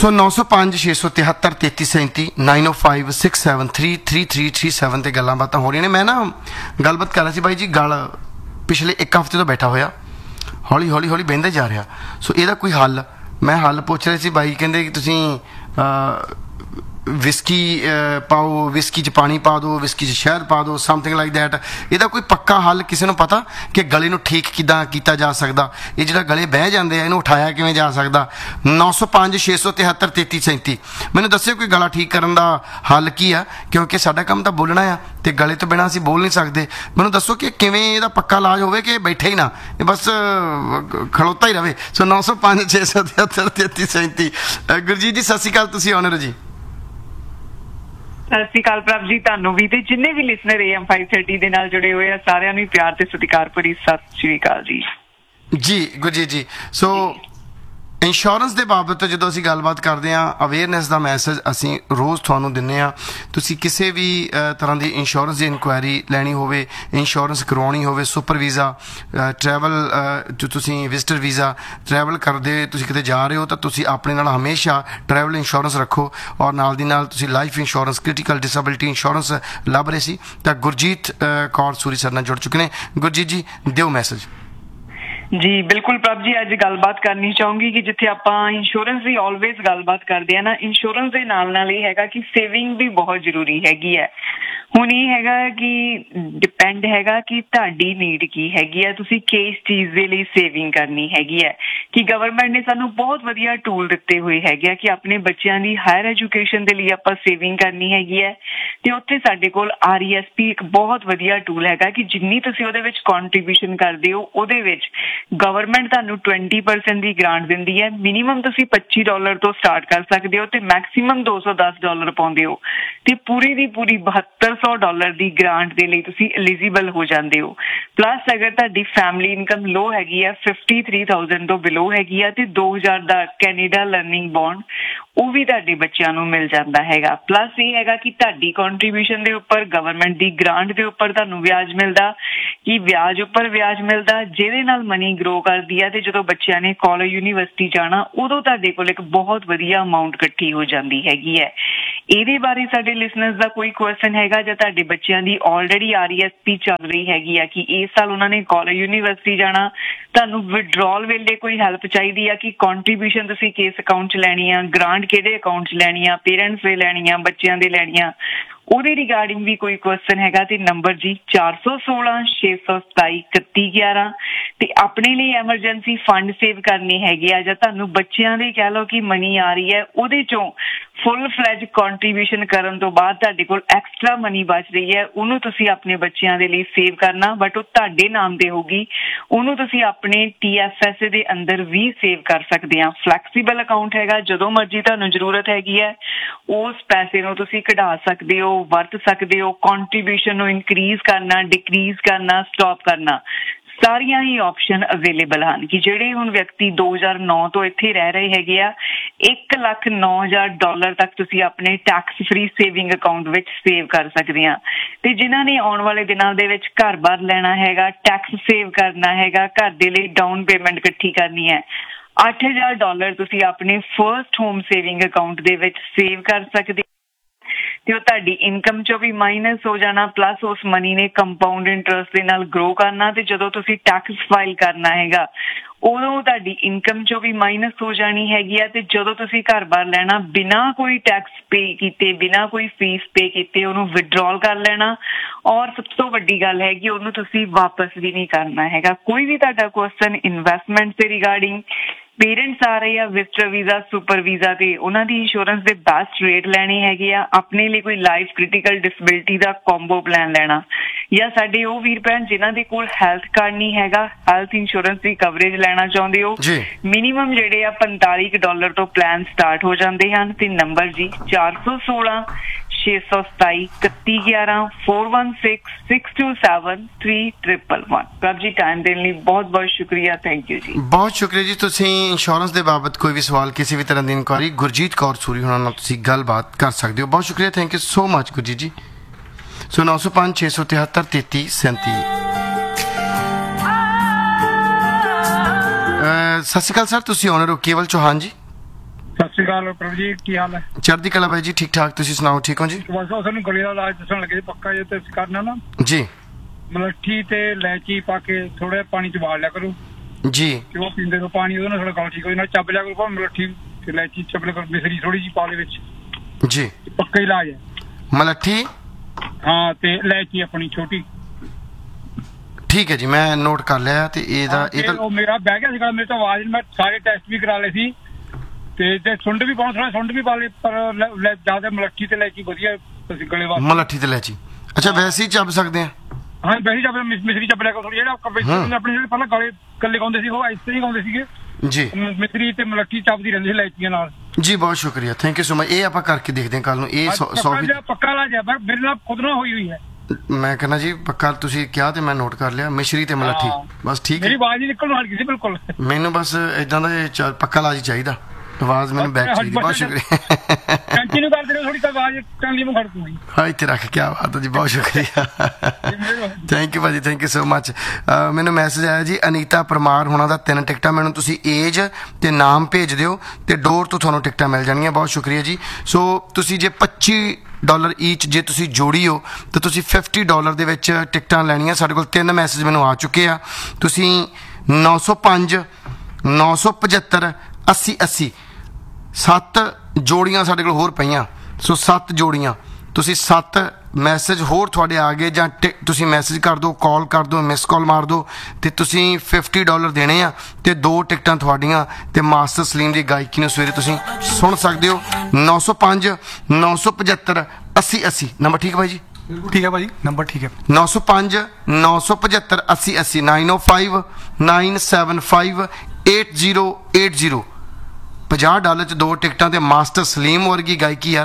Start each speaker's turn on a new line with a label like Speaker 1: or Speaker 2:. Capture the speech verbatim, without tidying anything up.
Speaker 1: सो नौ सौ पाँच छे सौ तिहत्तर तेती सैंती नाइन ओ five six seven three three three three seven ते गल्लां बातां हो रही ने। मैं ना गलबात कर रहा सी बाई जी, गल पिछले एक हफ्ते तो बैठा होया, हौली हौली हौली बहिंदा जा रहा। सो ਇਹਦਾ कोई हल, मैं हल पुछ रहा सी। बाई कहंदे कि तुसीं विस्की पाओ, विस्की च पानी पा दो, विस्की च शहद पा दो, समथिंग लाइक दैट। ਇਹਦਾ कोई पक्का हल किसी ਨੂੰ पता कि गले ਨੂੰ ठीक किदां कीता जा सकदा? ਇਹ ਜਿਹੜਾ गले बह ਜਾਂਦੇ ਆ ਇਹਨੂੰ ਉਠਾਇਆ ਕਿਵੇਂ ਜਾ ਸਕਦਾ? नौ सौ पाँच छे सौ तिहत्तर तेती सैंती ਮੈਨੂੰ ਦੱਸਿਓ ਕੋਈ ਗਲਾ ਠੀਕ ਕਰਨ ਦਾ ਹੱਲ ਕੀ ਆ, ਕਿਉਂਕਿ ਸਾਡਾ ਕੰਮ ਤਾਂ ਬੋਲਣਾ ਆ ਤੇ ਗਲੇ ਤੋਂ ਬਿਨਾਂ ਅਸੀਂ ਬੋਲ ਨਹੀਂ ਸਕਦੇ। ਮੈਨੂੰ ਦੱਸੋ ਕਿ ਕਿਵੇਂ ਇਹਦਾ ਪੱਕਾ ਇਲਾਜ ਹੋਵੇ ਕਿ ਬੈਠੇ ਹੀ ਨਾ, ਇਹ ਬਸ ਖਲੋਤਾ ਹੀ ਰਵੇ। ਸੋ नौ सौ पाँच छे सौ तिहत्तर तेती सैंती। ਗੁਰਜੀਤ ਜੀ ਸਤਿ ਸ਼੍ਰੀ ਅਕਾਲ, ਤੁਸੀਂ ਆਨਰ ਜੀ।
Speaker 2: ਸਤਿ ਸ਼੍ਰੀ ਅਕਾਲ ਪ੍ਰਭ ਜੀ, ਤੁਹਾਨੂੰ ਵੀ ਤੇ ਜਿੰਨੇ ਵੀ listener A M five thirty ਦੇ ਨਾਲ ਜੁੜੇ ਹੋਏ ਆ ਸਾਰਿਆਂ ਨੂੰ ਪਿਆਰ ਤੇ ਸਤਿਕਾਰ ਭਰੀ ਸਤਿ ਸ਼੍ਰੀ ਅਕਾਲ ਜੀ।
Speaker 1: ਜੀ ਗੁਰਜੀਤ ਜੀ, ਸੋ ਇੰਸ਼ੋਰੈਂਸ ਦੇ ਬਾਬਤ ਜਦੋਂ ਅਸੀਂ ਗੱਲਬਾਤ ਕਰਦੇ ਹਾਂ, ਅਵੇਅਰਨੈਸ ਦਾ ਮੈਸੇਜ ਅਸੀਂ ਰੋਜ਼ ਤੁਹਾਨੂੰ ਦਿੰਦੇ ਹਾਂ। ਤੁਸੀਂ ਕਿਸੇ ਵੀ ਤਰ੍ਹਾਂ ਦੀ ਇੰਸ਼ੋਰੈਂਸ ਦੀ ਇਨਕੁਆਇਰੀ ਲੈਣੀ ਹੋਵੇ, ਇੰਸ਼ੋਰੈਂਸ ਕਰਵਾਉਣੀ ਹੋਵੇ, ਸੁਪਰ ਵੀਜ਼ਾ, ਟਰੈਵਲ, ਜੋ ਤੁਸੀਂ ਵਿਜ਼ਟਰ ਵੀਜ਼ਾ ਟਰੈਵਲ ਕਰਦੇ ਤੁਸੀਂ ਕਿਤੇ ਜਾ ਰਹੇ ਹੋ ਤਾਂ ਤੁਸੀਂ ਆਪਣੇ ਨਾਲ ਹਮੇਸ਼ਾ ਟਰੈਵਲ ਇੰਸ਼ੋਰੈਂਸ ਰੱਖੋ। ਔਰ ਨਾਲ ਦੀ ਨਾਲ ਤੁਸੀਂ life insurance, critical disability insurance ਲੱਭ ਰਹੇ ਸੀ ਤਾਂ ਗੁਰਜੀਤ ਕੌਰ ਸੂਰੀ ਸਰ ਨਾਲ ਜੁੜ ਚੁੱਕੇ ਨੇ। ਗੁਰਜੀਤ ਜੀ ਦਿਓ ਮੈਸੇਜ।
Speaker 2: ਜੀ ਬਿਲਕੁਲ ਪ੍ਰਭ ਜੀ, ਅੱਜ ਗੱਲਬਾਤ ਕਰਨੀ ਚਾਹੂੰਗੀ ਕਿ ਜਿੱਥੇ ਆਪਾਂ ਇੰਸ਼ੋਰੈਂਸ ਦੀ ਆਲਵੇਜ਼ ਗੱਲਬਾਤ ਕਰਦੇ ਆ ਨਾ, ਇੰਸ਼ੋਰੈਂਸ ਦੇ ਨਾਲ ਨਾਲ ਇਹ ਹੈਗਾ ਕਿ ਸੇਵਿੰਗ ਵੀ ਬਹੁਤ ਜ਼ਰੂਰੀ ਹੈਗੀ ਹੈ। ਹੁਣ ਇਹ ਹੈਗਾ ਕਿ ਡਿਪੈਂਡ ਹੈਗਾ ਕਿ ਤੁਹਾਡੀ ਨੀਡ ਕੀ ਹੈਗੀ ਹੈ, ਤੁਸੀਂ ਕਿਸ ਚੀਜ਼ ਦੇ ਲਈ ਸੇਵਿੰਗ ਕਰਨੀ ਹੈਗੀ ਹੈ। ਕਿ ਗਵਰਨਮੈਂਟ ਨੇ ਸਾਨੂੰ ਬਹੁਤ ਵਧੀਆ ਟੂਲ ਦਿੱਤੇ ਹੋਏ ਹੈਗੇ ਆ ਕਿ ਆਪਣੇ ਬੱਚਿਆਂ ਦੀ ਹਾਇਰ ਐਜੂਕੇਸ਼ਨ ਦੇ ਲਈ ਆਪਾਂ ਸੇਵਿੰਗ ਕਰਨੀ ਹੈਗੀ ਹੈ। ਤੇ ਉੱਥੇ ਸਾਡੇ ਕੋਲ ਆਰ ਈ ਐਸ ਪੀ ਇੱਕ ਬਹੁਤ ਵਧੀਆ ਟੂਲ ਹੈਗਾ ਕਿ ਜਿੰਨੀ ਤੁਸੀਂ ਉਹਦੇ ਵਿੱਚ ਕੰਟਰੀਬਿਊਸ਼ਨ ਕਰਦੇ ਹੋ ਉਹਦੇ ਵਿੱਚ ਗਵਰਨਮੈਂਟ ਤੁਹਾਨੂੰ ਟਵੈਂਟੀ ਪਰਸੈਂਟ ਦੀ ਗ੍ਰਾਂਟ ਦਿੰਦੀ ਹੈ। ਮਿਨੀਮਮ ਤੁਸੀਂ ਪੱਚੀ ਡਾਲਰ ਤੋਂ ਸਟਾਰਟ ਕਰ ਸਕਦੇ ਹੋ ਤੇ ਮੈਕਸੀਮਮ ਦੋ ਸੌ ਦਸ ਡਾਲਰ ਪਾਉਂਦੇ ਹੋ ਤੇ ਪੂਰੀ ਦੀ ਪੂਰੀ ਬਹੱਤਰ ਸੌ ਡਾਲਰ ਦੀ ਗ੍ਰਾਂਟ ਦੇ ਲਈ ਤੁਸੀਂ ਐਲੀਜੀਬਲ ਹੋ ਜਾਂਦੇ ਹੋ। ਪਲੱਸ ਅਗਰ ਤੁਹਾਡੀ ਫੈਮਿਲੀ ਇਨਕਮ ਲੋ ਹੈਗੀ ਆ, ਫਿਫਟੀ ਥ੍ਰੀ ਥਾਊਜੈਂਡ ਤੋਂ ਬਿਲੋ ਹੈਗੀ ਆ ਤੇ ਦੋ ਹਜ਼ਾਰ ਦਾ ਕੈਨੇਡਾ ਲਰਨਿੰਗ ਬੌਂਡ ਉਹ ਵੀ ਤੁਹਾਡੇ ਬੱਚਿਆਂ ਨੂੰ ਮਿਲ ਜਾਂਦਾ ਹੈਗਾ। ਪਲੱਸ ਇਹ ਹੈਗਾ ਕਿ ਤੁਹਾਡੀ ਕੰਟਰੀਬਿਊਸ਼ਨ ਦੇ ਉੱਪਰ ਗਵਰਨਮੈਂਟ ਦੀ ਗ੍ਰਾਂਟ ਦੇ ਉੱਪਰ ਤੁਹਾਨੂੰ ਵਿਆਜ ਮਿਲਦਾ, ਕਿ ਵਿਆਜ ਉੱਪਰ ਵਿਆਜ ਮਿਲਦਾ ਜਿਹਦੇ ਨਾਲ ਮਨੀ ਗਰੋ ਕਰਦੀ ਹੈ ਤੇ ਜਦੋਂ ਬੱਚਿਆਂ ਨੇ ਕਾਲਜ ਯੂਨੀਵਰਸਿਟੀ ਜਾਣਾ ਉਦੋਂ ਤੁਹਾਡੇ ਕੋਲ ਇੱਕ ਬਹੁਤ ਵਧੀਆ ਅਮਾਊਂਟ ਇਕੱਠੀ ਹੋ ਜਾਂਦੀ ਹੈਗੀ ਹੈ। ਇਹਦੇ ਬਾਰੇ ਸਾਡੇ ਲਿਸਨਰਸ ਦਾ ਕੋਈ ਕੁਐਸਚਨ ਹੈਗਾ ਜਾਂ ਤੁਹਾਡੇ ਬੱਚਿਆਂ ਦੀ already R E S P ਚੱਲ ਰਹੀ ਹੈਗੀ ਆ ਕਿ ਇਸ ਸਾਲ ਉਹਨਾਂ ਨੇ ਕਾਲਜ ਯੂਨੀਵਰਸਿਟੀ ਜਾਣਾ, ਤੁਹਾਨੂੰ ਵਿਡਰੋਲ ਵੇਲੇ ਕੋਈ ਹੈਲਪ ਚਾਹੀਦੀ ਆ ਕਿ ਕੰਟਰੀਬਿਊਸ਼ਨ ਤੁਸੀਂ ਕਿਸ ਅਕਾਊਂਟ 'ਚ ਲੈਣੀ ਆ, ਗ੍ਰਾਂਟ ਕਿਹੜੇ ਅਕਾਊਂਟ 'ਚ ਲੈਣੀ ਆ, ਪੇਰੈਂਟਸ ਦੇ ਲੈਣੀ ਆ, ਬੱਚਿਆਂ ਦੇ ਲੈਣੀ ਆ, ਉਹਦੇ ਰਿਗਾਰਡਿੰਗ ਵੀ ਕੋਈ ਕੁਐਸਚਨ ਹੈਗਾ ਤੇ ਨੰਬਰ ਜੀ ਚਾਰ ਸੌ ਸੋਲਾਂ ਛੇ ਸੌ ਸਤਾਈ ਇਕੱਤੀ ਗਿਆਰਾਂ। ਤੇ ਆਪਣੇ ਲਈ ਐਮਰਜੈਂਸੀ ਫੰਡ ਸੇਵ ਕਰਨੀ ਹੈਗੀ ਆ ਜਾਂ ਤੁਹਾਨੂੰ ਬੱਚਿਆਂ ਦੇ ਕਹਿ ਲਓ ਕਿ ਮਨੀ ਆ ਰਹੀ ਹੈ ਉਹਦੇ ਚੋਂ ਫੁੱਲ ਫਲੈਜ ਕੰਟਰੀਬਿਊਸ਼ਨ ਕਰਨ ਤੋਂ ਬਾਅਦ ਤੁਹਾਡੇ ਕੋਲ ਐਕਸਟਰਾ ਮਨੀ ਬਚ ਰਹੀ ਹੈ, ਉਹਨੂੰ ਤੁਸੀਂ ਆਪਣੇ ਬੱਚਿਆਂ ਦੇ ਲਈ ਸੇਵ ਕਰਨਾ, ਬਟ ਉਹ ਤੁਹਾਡੇ ਨਾਮ ਤੇ ਹੋਊਗੀ। ਉਹਨੂੰ ਤੁਸੀਂ ਆਪਣੇ ਟੀ ਐਫ ਐਸ ਦੇ ਅੰਦਰ ਵੀ ਸੇਵ ਕਰ ਸਕਦੇ ਆ। ਫਲੈਕਸੀਬਲ ਅਕਾਊਂਟ ਹੈਗਾ, ਜਦੋਂ ਮਰਜ਼ੀ ਤੁਹਾਨੂੰ ਜ਼ਰੂਰਤ ਹੈਗੀ ਹੈ ਉਸ ਪੈਸੇ ਨੂੰ ਤੁਸੀਂ ਕਢਾ ਸਕਦੇ ਹੋ, ਵਰਤ ਸਕਦੇ ਹੋ। ਕੰਟਰੀਬਿਊਸ਼ਨ ਨੂੰ ਇਨਕਰੀਜ਼ ਕਰਨਾ, ਡਿਕਰੀਜ਼ ਕਰਨਾ, ਸਟਾਪ ਕਰਨਾ, ਸਾਰੀਆਂ ਹੀ ਆਪਸ਼ਨ ਅਵੇਲੇਬਲ ਹਨ। ਕਿ ਜਿਹੜੇ ਹੁਣ ਵਿਅਕਤੀ ਦੋ ਹਜ਼ਾਰ ਨੌ ਤੋਂ ਇੱਥੇ ਰਹਿ ਰਹੇ ਹੈਗੇ ਆ, ਇੱਕ ਲੱਖ ਨੌ ਹਜ਼ਾਰ ਡਾਲਰ ਤੱਕ ਤੁਸੀਂ ਆਪਣੇ ਟੈਕਸ ਫ੍ਰੀ ਸੇਵਿੰਗ ਅਕਾਊਂਟ ਵਿੱਚ ਸੇਵ ਕਰ ਸਕਦੇ ਆ। ਤੇ ਜਿਨ੍ਹਾਂ ਨੇ ਆਉਣ ਵਾਲੇ ਦਿਨਾਂ ਦੇ ਵਿੱਚ ਘਰ ਬਾਰ ਲੈਣਾ ਹੈਗਾ, ਟੈਕਸ ਸੇਵ ਕਰਨਾ ਹੈਗਾ, ਘਰ ਦੇ ਲਈ ਡਾਊਨ ਪੇਮੈਂਟ ਇਕੱਠੀ ਕਰਨੀ ਹੈ, ਅੱਠ ਹਜ਼ਾਰ ਡਾਲਰ ਤੁਸੀਂ ਆਪਣੇ ਫਰਸਟ ਹੋਮ ਸੇਵਿੰਗ ਅਕਾਊਂਟ ਦੇ ਵਿੱਚ ਸੇਵ ਕਰ ਸਕਦੇ ਤੇ ਉਹ ਤੁਹਾਡੀ ਇਨਕਮ ਚੋਂ ਵੀ ਮਾਈਨਸ ਹੋ ਜਾਣਾ। ਪਲੱਸ ਉਸ ਮਨੀ ਨੇ ਕੰਪਾਊਂਡ ਇੰਟਰਸਟ ਦੇ ਨਾਲ ਗਰੋ ਕਰਨਾ ਤੇ ਜਦੋਂ ਤੁਸੀਂ ਟੈਕਸ ਫਾਈਲ ਕਰਨਾ ਹੈਗਾ ਉਦੋਂ ਤੁਹਾਡੀ ਇਨਕਮ ਚੋਂ ਵੀ ਮਾਈਨਸ ਹੋ ਜਾਣੀ ਹੈਗੀ ਆ। ਤੇ ਜਦੋਂ ਤੁਸੀਂ ਘਰ ਬਾਰ ਲੈਣਾ ਬਿਨਾਂ ਕੋਈ ਟੈਕਸ ਪੇ ਕੀਤੇ, ਬਿਨਾਂ ਕੋਈ ਫੀਸ ਪੇ ਕੀਤੇ ਉਹਨੂੰ ਵਿਡਰੋਲ ਕਰ ਲੈਣਾ। ਔਰ ਸਭ ਤੋਂ ਵੱਡੀ ਗੱਲ ਹੈ ਕਿ ਉਹਨੂੰ ਤੁਸੀਂ ਵਾਪਸ ਵੀ ਨਹੀਂ ਕਰਨਾ ਹੈਗਾ। ਕੋਈ ਵੀ ਤੁਹਾਡਾ ਕੁਐਸਚਨ ਇਨਵੈਸਟਮੈਂਟ ਦੇ ਰਿਗਾਰਡਿੰਗ, ਪੇਰੈਂਟਸ ਆ ਰਹੇ ਆ ਵਿਜ਼ਟਰ ਵੀਜ਼ਾ, ਸੁਪਰ ਵੀਜ਼ਾ ਤੇ ਉਹਨਾਂ ਦੀ ਇੰਸ਼ੋਰੈਂਸ ਦੇ ਬੈਸਟ ਰੇਟ ਲੈਣੇ ਹੈਗੇ ਆ, ਆਪਣੇ ਲਈ ਕੋਈ ਲਾਈਫ ਕ੍ਰਿਟੀਕਲ ਡਿਸੇਬਿਲਿਟੀ ਦਾ ਕੰਬੋ ਪਲਾਨ ਲੈਣਾ, ਜਾਂ ਸਾਡੇ ਉਹ ਵੀਰ ਭੈਣ ਜਿਨ੍ਹਾਂ ਦੇ ਕੋਲ ਹੈਲਥ ਕਾਰਡ ਨਹੀਂ ਹੈਗਾ, ਹੈਲਥ ਇੰਸ਼ੋਰੈਂਸ ਦੀ ਕਵਰੇਜ ਲੈਣਾ ਚਾਹੁੰਦੇ ਹੋ, ਮਿਨੀਮਮ ਜਿਹੜੇ ਆ ਪੰਤਾਲੀ ਡਾਲਰ ਤੋਂ ਪਲਾਨ ਸਟਾਰਟ ਹੋ ਜਾਂਦੇ ਹਨ। ਤੇ ਨੰਬਰ ਜੀ ਚਾਰ ਸੌ ਸੋਲਾਂ ਛੇ ਸੌ ਸਤਾਈ ਇਕੱਤੀ ਗਿਆਰਾਂ four one six six to seven three triple one. ਪ੍ਰਭ ਜੀ ਟਾਈਮ ਦੇਣ ਲਈ ਬਹੁਤ ਬਹੁਤ ਸ਼ੁਕਰੀਆ, ਥੈਂਕ ਯੂ ਜੀ।
Speaker 1: ਬਹੁਤ ਸ਼ੁਕਰੀਆ ਜੀ। ਤੁਸੀਂ ਇੰਸ਼ੋਰੈਂਸ ਦੇ ਬਾਬਤ ਕੋਈ ਵੀ ਸਵਾਲ, ਕਿਸੇ ਵੀ ਤਰ੍ਹਾਂ ਦੀ ਇਨਕੁਆਇਰੀ ਗੁਰਜੀਤ ਕੌਰ ਸੂਰੀ ਹੋਣਾ ਨਾਲ ਤੁਸੀਂ ਗੱਲਬਾਤ ਕਰ ਸਕਦੇ ਹੋ। ਬਹੁਤ ਸ਼ੁਕਰੀਆ, thank you so much Gurjeet ਜੀ। ਸੋ ਨੌ ਸੌ ਪੰਜ ਛੇ ਸੌ ਤਿਹੱਤਰ ਤੇਤੀ ਸੈਂਤੀ। ਸਤਿ ਸ਼੍ਰੀ ਅਕਾਲ ਸਰ, ਤੁਸੀਂ ਓਨਰ ਹੋ ਕੇਵਲ ਚੌਹਾਨ ਜੀ?
Speaker 3: ਸਤਿ ਸ਼੍ਰੀ ਅਕਾਲ ਪ੍ਰਭ ਜੀ, ਕੀ ਹਾਲ ਹੈ?
Speaker 1: ਚੜ੍ਹਦੀ ਕਲਾ ਬਾਈ ਜੀ, ਠੀਕ ਠਾਕ, ਤੁਸੀਂ ਸੁਣਾਓ, ਠੀਕ ਹੋ ਜੀ?
Speaker 3: ਬਸ ਉਹ ਸਾਨੂੰ ਗਲੇ ਦਾ ਇਲਾਜ ਦੱਸਣ ਲੱਗੇ ਸੀ, ਪੱਕਾ ਜੇ ਤੁਸੀਂ ਕਰਨਾ ਨਾ
Speaker 1: ਜੀ
Speaker 3: ਮਲੱਠੀ ਤੇ ਇਲਾਇਚੀ ਪਾ ਕੇ ਥੋੜਾ ਪਾਣੀ ਚ ਉਬਾਲ ਲਿਆ ਕਰੋ,
Speaker 1: ਜੀ
Speaker 3: ਤੇ ਉਹ ਪੀਂਦੇ ਰਹੋ ਪਾਣੀ, ਉਹਦੇ ਨਾਲ ਥੋੜਾ ਗਲ ਠੀਕ ਹੋ ਜਾਣਾ। ਚੱਬ ਲਿਆ ਕਰੋ ਭਾਵੇਂ ਮਲੱਠੀ ਤੇ ਇਲਾਇਚੀ ਚੱਬ ਲਿਆ ਕਰੋ, ਮਿਸਰੀ ਥੋੜੀ ਜਿਹੀ ਪਾ ਲੈ ਵਿੱਚ,
Speaker 1: ਜੀ
Speaker 3: ਪੱਕਾ ਇਲਾਜ ਹੈ।
Speaker 1: ਮਲੱਠੀ,
Speaker 3: ਹਾਂ, ਤੇ ਇਲਾਇਚੀ ਆਪਣੀ ਛੋਟੀ।
Speaker 1: ਠੀਕ ਹੈ ਜੀ, ਮੈਂ ਨੋਟ ਕਰ ਲਿਆ। ਤੇ ਇਹਦਾ
Speaker 3: ਹਾਂ,
Speaker 1: ਇਹ
Speaker 3: ਤੇ
Speaker 1: ਤਾਂ
Speaker 3: ਉਹ ਮੇਰਾ ਬਹਿ ਗਿਆ ਸੀਗਾ, ਮੇਰੇ ਤਾਂ ਆਵਾਜ਼ ਨੀ, ਮੈਂ ਸਾਰੇ ਟੈਸਟ ਵੀ ਕਰਾ ਲਏ ਸੀ, ਤੇ ਜੇ ਸੁੰਡ ਵੀ ਪਾਉਣਾ ਥੋੜਾ ਸੁੰਡ ਵੀ ਪਾ ਲਏ, ਪਰ ਜਿਆਦਾ ਮਲੱਠੀ ਤੇ ਇਲਾਇਚੀ ਵਧੀਆ ਤੁਸੀਂ ਗਲੇ ਵਾਸਤੇ।
Speaker 1: ਮਲੱਠੀ ਤੇ ਇਲਾਇਚੀ, ਅੱਛਾ ਵੈਸੇ ਹੀ ਚੱਬ ਸਕਦੇ ਆ?
Speaker 3: ਹਾਂ, ਵੈਸੇ ਚੱਬ ਮਿਸਰੀ ਚੱਬ ਲਿਆ ਕਰੋ ਥੋੜੀ, ਜਿਹੜਾ ਆਪਣੇ ਜਿਹੜੇ ਪਹਿਲਾਂ ਗਲੇ ਕੱਲੇ ਗਾਉਂਦੇ ਸੀ ਉਹ ਇਸ ਤਰ੍ਹਾਂ ਹੀ ਗਾਉਂਦੇ ਸੀਗੇ
Speaker 1: ਜੀ।
Speaker 3: ਮਿਸਰੀ ਤੇ ਮਲੱਠੀ ਚੱਬਦੀ ਰਹਿੰਦੀ ਸੀ ਇਲਾਇਚੀਆਂ ਨਾਲ।
Speaker 1: ਜੀ ਬਹੁਤ ਸ਼ੁਕਰੀਆ, ਥੈਂਕ ਯੂ ਸੋ ਮਚ। ਇਹ ਆਪਾਂ ਕਰਕੇ ਦੇਖਦੇ ਹਾਂ ਕੱਲ ਨੂੰ। ਇਹ ਸੌ ਸੌ ਵੀ
Speaker 3: ਪੱਕਾ ਇਲਾਜ ਹੈ, ਮੇਰੇ ਨਾਲ ਖੁਦ ਨਾਲ ਹੋਈ ਹੋਈ ਹੈ।
Speaker 1: ਮੈਂ ਕਹਿੰਦਾ ਜੀ ਪੱਕਾ, ਤੁਸੀਂ ਕਿਹਾ ਤੇ ਮੈਂ ਨੋਟ ਕਰ ਲਿਆ, ਮਿਸ਼ਰੀ ਤੇ ਮਲੱਠੀ, ਬਸ ਠੀਕ
Speaker 3: ਮੇਰੀ
Speaker 1: ਹੈ।
Speaker 3: ਆਵਾਜ਼ ਹੀ ਨਿਕਲਣ ਹਟ ਗਈ ਸੀ ਬਿਲਕੁਲ।
Speaker 1: ਮੈਨੂੰ ਬਸ ਇਦਾਂ ਦਾ ਇਹ ਚ- ਪੱਕਾ ਇਲਾਜ ਹੀ ਚਾਹੀਦਾ, ਆਵਾਜ਼ ਮੈਨੂੰ ਬੈਕ ਚਾਹੀਦੀ। ਬਹੁਤ ਸ਼ੁਕਰੀਆ।
Speaker 3: ਕੰਟੀਨਿਊ ਕਰਦੇ ਰਹੋ, ਥੋੜੀ ਤਾਂ ਆਵਾਜ਼ ਟੰਗਲੀ ਨੂੰ ਖੜਕੂਗੀ।
Speaker 1: ਹਾਂ ਇੱਥੇ ਰੱਖ, ਕਿਆ ਬਾਤ ਹੈ ਜੀ, ਬਹੁਤ ਸ਼ੁਕਰੀਆ। ਥੈਂਕ ਯੂ ਭਾਜੀ, ਥੈਂਕ ਯੂ ਸੋ ਮਚ। ਮੈਨੂੰ ਮੈਸੇਜ ਆਇਆ ਜੀ, ਅਨੀਤਾ ਪਰਮਾਰ ਹੋਣਾ ਦਾ ਤਿੰਨ ਟਿਕਟਾਂ, ਮੈਨੂੰ ਤੁਸੀਂ ਏਜ ਤੇ ਨਾਮ ਭੇਜ ਦਿਓ ਤੇ ਡੋਰ ਤੋਂ ਤੁਹਾਨੂੰ ਟਿਕਟਾਂ ਮਿਲ ਜਾਣਗੀਆਂ। ਬਹੁਤ ਸ਼ੁਕਰੀਆ ਜੀ। ਸੋ ਤੁਸੀਂ ਜੇ ਪੱਚੀ ਡਾਲਰ ਈਚ ਜੇ ਤੁਸੀਂ ਜੋੜੀ ਹੋ ਤਾਂ ਤੁਸੀਂ ਫਿਫਟੀ ਡਾਲਰ ਦੇ ਵਿੱਚ ਟਿਕਟਾਂ ਲੈਣੀਆਂ। ਸਾਡੇ ਕੋਲ ਤਿੰਨ ਮੈਸੇਜ ਮੈਨੂੰ ਆ ਚੁੱਕੇ ਆ। ਤੁਸੀਂ ਨੌ ਸੌ ਪੰਜ, ਨੌ ਸੌ ਪਝੱਤਰ, ਅੱਸੀ ਅੱਸੀ, ਸੱਤ ਜੋੜੀਆਂ ਸਾਡੇ ਕੋਲ ਹੋਰ ਪਈਆਂ। ਸੋ ਸੱਤ ਜੋੜੀਆਂ, ਤੁਸੀਂ ਸੱਤ ਮੈਸੇਜ ਹੋਰ ਤੁਹਾਡੇ ਆ ਗਏ, ਜਾਂ ਤੁਸੀਂ ਮੈਸੇਜ ਕਰ ਦਿਓ, ਕਾਲ ਕਰ ਦਿਓ, ਮਿਸ ਕਾਲ ਮਾਰ ਦਿਓ, ਤੇ ਤੁਸੀਂ ਫਿਫਟੀ ਡਾਲਰ ਦੇਣੇ ਆ ਤੇ ਦੋ ਟਿਕਟਾਂ ਤੁਹਾਡੀਆਂ ਤੇ ਮਾਸਟਰ ਸਲੀਮ ਦੀ ਗਾਇਕੀ ਨੂੰ ਸਵੇਰੇ ਤੁਸੀਂ ਸੁਣ ਸਕਦੇ ਹੋ। ਨੌ ਸੌ ਪੰਜ, ਨੌ ਸੌ ਪਝੱਤਰ, ਅੱਸੀ ਅੱਸੀ ਨੰਬਰ ਠੀਕ ਹੈ ਭਾਈ ਜੀ?
Speaker 4: ਠੀਕ ਹੈ ਭਾਜੀ, ਨੰਬਰ ਠੀਕ ਹੈ।
Speaker 1: ਨੌ ਸੌ ਪੰਜ, ਨੌ ਸੌ ਪਝੱਤਰ, ਅੱਸੀ ਅੱਸੀ, ਨਾਈਨ ਓ five nine seven five eight zero eight zero. ਪੰਜਾਹ ਡਾਲਰ 'ਚ ਦੋ ਟਿਕਟਾਂ ਤੇ ਮਾਸਟਰ ਸਲੀਮ ਵਰਗੀ ਗਾਇਕੀ ਆ।